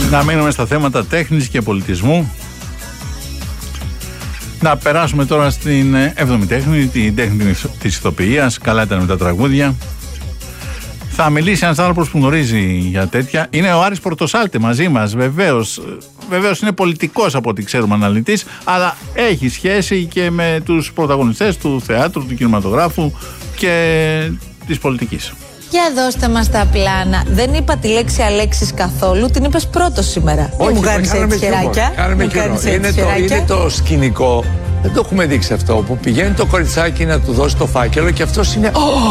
Να μείνουμε στα θέματα τέχνης και πολιτισμού. Να περάσουμε τώρα στην 7η τέχνη, την τέχνη της ηθοποιίας. Καλά ήταν με τα τραγούδια. Θα μιλήσει ένας άνθρωπος που γνωρίζει για τέτοια. Είναι ο Άρης Πορτοσάλτε μαζί μας, βεβαίως. Βεβαίως είναι πολιτικός από ό,τι ξέρουμε, αναλυτής, αλλά έχει σχέση και με τους πρωταγωνιστές του θεάτρου, του κινηματογράφου και της πολιτικής. Για δώστε μας τα πλάνα. Δεν είπα τη λέξη Αλέξης καθόλου, την είπες πρώτος σήμερα. Όχι, μου κάνεις έτσι χεράκια. Είναι το σκηνικό, δεν το έχουμε δείξει αυτό, που πηγαίνει το κοριτσάκι να του δώσει το φάκελο και αυτός είναι...